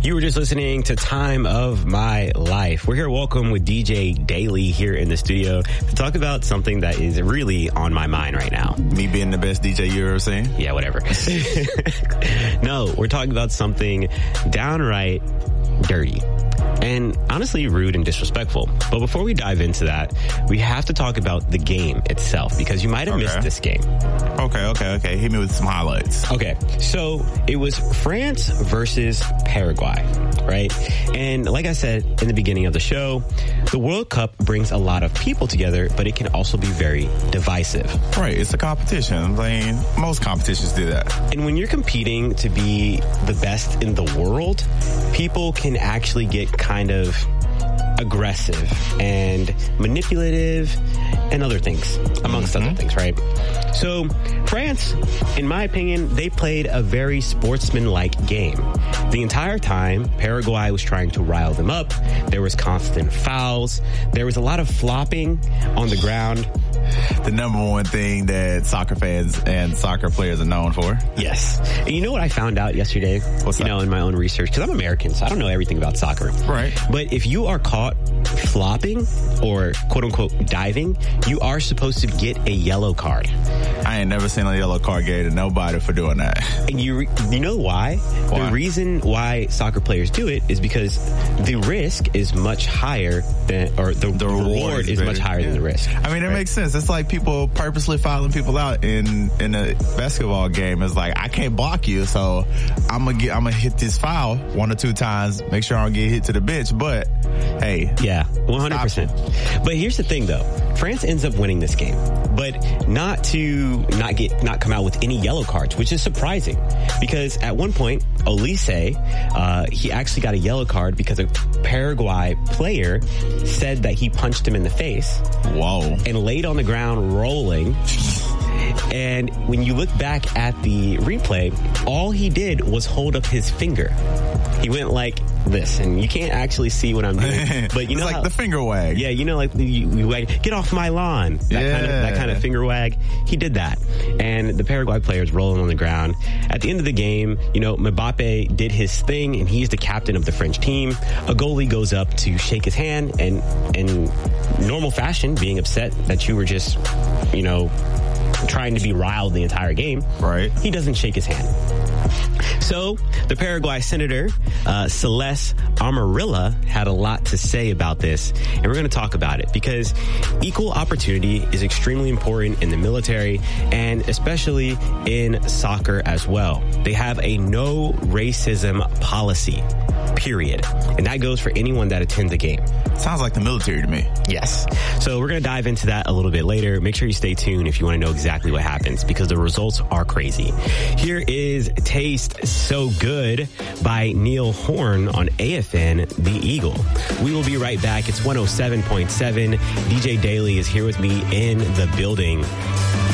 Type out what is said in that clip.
You were just listening to Time of My Life. We're here, welcome with DJ Daly here in the studio to talk about something that is really on my mind right now. Me being the best DJ you ever seen? Yeah, whatever. No, we're talking about something downright dirty and honestly rude and disrespectful. But before we dive into that, we have to talk about the game itself because you might have missed this game. Okay. Hit me with some highlights. Okay, so it was France versus Paraguay, right? And like I said in the beginning of the show, the World Cup brings a lot of people together, but it can also be very divisive. Right, it's a competition. I mean, most competitions do that. And when you're competing to be the best in the world, people can actually get kind of aggressive and manipulative and other things, amongst other things, right? So France, in my opinion, they played a very sportsman-like game. The entire time, Paraguay was trying to rile them up. There was constant fouls. There was a lot of flopping on the ground. The number one thing that soccer fans and soccer players are known for. Yes. And you know what I found out yesterday? What's that? You know, in my own research, because I'm American, so I don't know everything about soccer. Right. But if you are caught flopping or quote-unquote diving, you are supposed to get a yellow card. I ain't never seen a yellow card given to nobody for doing that. And you know why? Why? The reason why soccer players do it is because the risk is much higher than, or the reward is much higher than the risk. I mean, it makes sense. It's like people purposely fouling people out in a basketball game. It's like, I can't block you, so I'm gonna hit this foul 1 or 2 times, make sure I don't get hit to the bench. But hey, yeah, 100%. But here's the thing, though. France ends up winning this game, but not come out with any yellow cards, which is surprising because at one point, Olise, he actually got a yellow card because a Paraguay player said that he punched him in the face. Whoa. And laid on the ground rolling. And when you look back at the replay, all he did was hold up his finger. He went like this, and you can't actually see what I'm doing. But you know, it's like the finger wag. Yeah, you know, like you wag, get off my lawn. That kind of finger wag. He did that, and the Paraguay players rolling on the ground. At the end of the game, you know, Mbappe did his thing, and he's the captain of the French team. A goalie goes up to shake his hand, and in normal fashion, being upset that you were just, you know, trying to be riled the entire game. Right. He doesn't shake his hand. So the Paraguay senator, Celeste Amarilla, had a lot to say about this, and we're going to talk about it because equal opportunity is extremely important in the military and especially in soccer as well. They have a no racism policy, period. And that goes for anyone that attends a game. Sounds like the military to me. Yes. So we're going to dive into that a little bit later. Make sure you stay tuned if you want to know exactly what happens because the results are crazy. Here is Taste So Good by Neil Horn on AFN The Eagle. We will be right back. It's 107.7. DJ Daly is here with me in the building.